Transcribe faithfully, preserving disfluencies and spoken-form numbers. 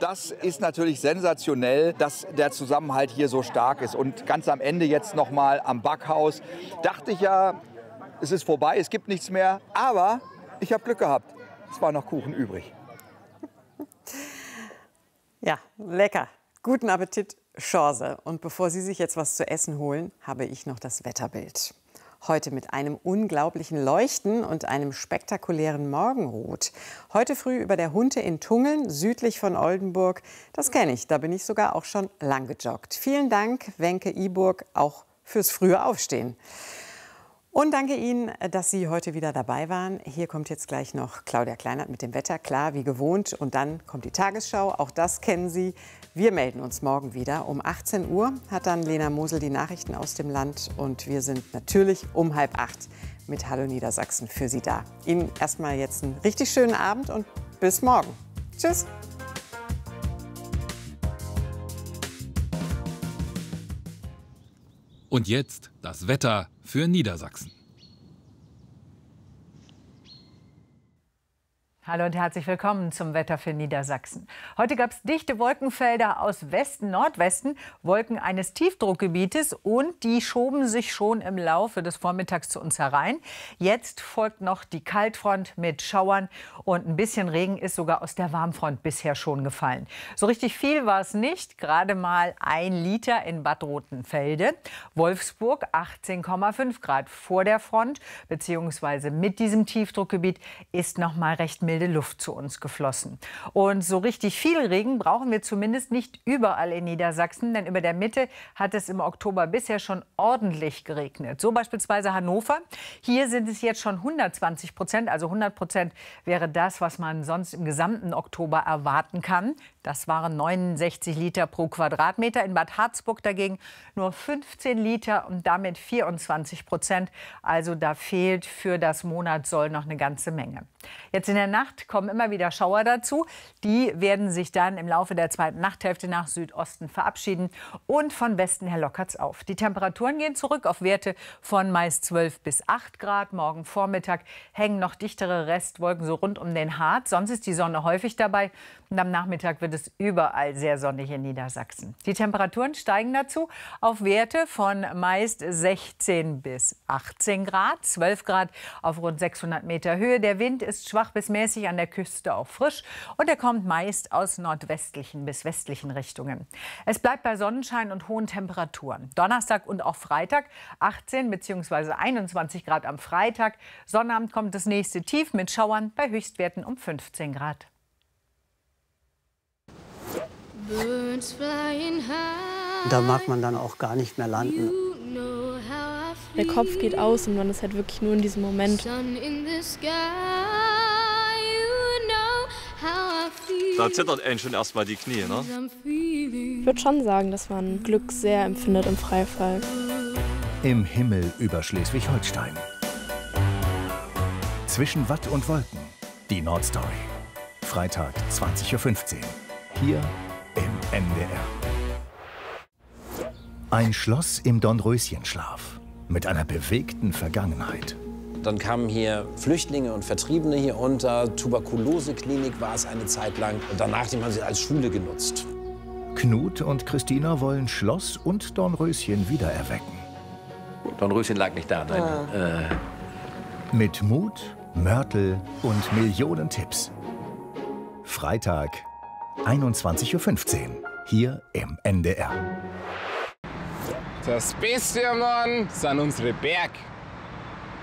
das ist natürlich sensationell, dass der Zusammenhalt hier so stark ist. Und ganz am Ende jetzt noch mal am Backhaus dachte ich ja, es ist vorbei, es gibt nichts mehr. Aber ich habe Glück gehabt, es war noch Kuchen übrig. Ja, lecker. Guten Appetit, Chance. Und bevor Sie sich jetzt was zu essen holen, habe ich noch das Wetterbild. Heute mit einem unglaublichen Leuchten und einem spektakulären Morgenrot. Heute früh über der Hunte in Tungeln, südlich von Oldenburg. Das kenne ich, da bin ich sogar auch schon lang gejoggt. Vielen Dank, Wenke Iburg, auch fürs frühe Aufstehen. Und danke Ihnen, dass Sie heute wieder dabei waren. Hier kommt jetzt gleich noch Claudia Kleinert mit dem Wetter, klar, wie gewohnt. Und dann kommt die Tagesschau, auch das kennen Sie. Wir melden uns morgen wieder. Um achtzehn Uhr hat dann Lena Mosel die Nachrichten aus dem Land. Und wir sind natürlich um halb acht mit Hallo Niedersachsen für Sie da. Ihnen erstmal jetzt einen richtig schönen Abend und bis morgen. Tschüss. Und jetzt das Wetter für Niedersachsen. Hallo und herzlich willkommen zum Wetter für Niedersachsen. Heute gab es dichte Wolkenfelder aus Westen, Nordwesten, Wolken eines Tiefdruckgebietes und die schoben sich schon im Laufe des Vormittags zu uns herein. Jetzt folgt noch die Kaltfront mit Schauern und ein bisschen Regen ist sogar aus der Warmfront bisher schon gefallen. So richtig viel war es nicht, gerade mal ein Liter in Bad Rotenfelde. Wolfsburg achtzehn Komma fünf Grad vor der Front, beziehungsweise mit diesem Tiefdruckgebiet ist noch mal recht mild Luft zu uns geflossen. Und so richtig viel Regen brauchen wir zumindest nicht überall in Niedersachsen, denn über der Mitte hat es im Oktober bisher schon ordentlich geregnet. So beispielsweise Hannover. Hier sind es jetzt schon hundertzwanzig Prozent, also hundert Prozent wäre das, was man sonst im gesamten Oktober erwarten kann. Das waren neunundsechzig Liter pro Quadratmeter. In Bad Harzburg dagegen nur fünfzehn Liter und damit vierundzwanzig Prozent. Also da fehlt für das Monatssoll noch eine ganze Menge. Jetzt in der Nacht kommen immer wieder Schauer dazu. Die werden sich dann im Laufe der zweiten Nachthälfte nach Südosten verabschieden. Und von Westen her lockert es auf. Die Temperaturen gehen zurück auf Werte von meist zwölf bis acht Grad. Morgen Vormittag hängen noch dichtere Restwolken so rund um den Harz. Sonst ist die Sonne häufig dabei. Und am Nachmittag wird es überall sehr sonnig in Niedersachsen. Die Temperaturen steigen dazu auf Werte von meist sechzehn bis achtzehn Grad, zwölf Grad auf rund sechshundert Meter Höhe. Der Wind ist schwach bis mäßig, an der Küste auch frisch und er kommt meist aus nordwestlichen bis westlichen Richtungen. Es bleibt bei Sonnenschein und hohen Temperaturen. Donnerstag und auch Freitag achtzehn bzw. einundzwanzig Grad am Freitag. Sonnabend kommt das nächste Tief mit Schauern bei Höchstwerten um fünfzehn Grad. Da mag man dann auch gar nicht mehr landen. Der Kopf geht aus und man ist halt wirklich nur in diesem Moment. Da zittert einen schon erst mal die Knie, ne? Ich würde schon sagen, dass man Glück sehr empfindet im Freifall. Im Himmel über Schleswig-Holstein. Zwischen Watt und Wolken. Die Nordstory. Freitag zwanzig Uhr fünfzehn. Hier im N D R. Ein Schloss im Dornröschenschlaf mit einer bewegten Vergangenheit. Dann kamen hier Flüchtlinge und Vertriebene hier unter. Tuberkuloseklinik war es eine Zeit lang. Und danach haben sie als Schule genutzt. Knut und Christina wollen Schloss und Dornröschen wiedererwecken. Dornröschen lag nicht da, nein. Ah. Äh. Mit Mut, Mörtel und Millionen Tipps. Freitag, einundzwanzig Uhr fünfzehn, hier im N D R. Das Beste am Norden sind unsere Berge.